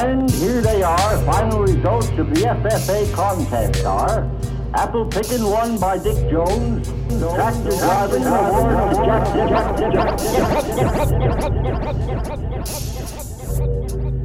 And here they are. Final results of the FFA contest are apple picking won by Dick Jones, tractor driving award to Jack.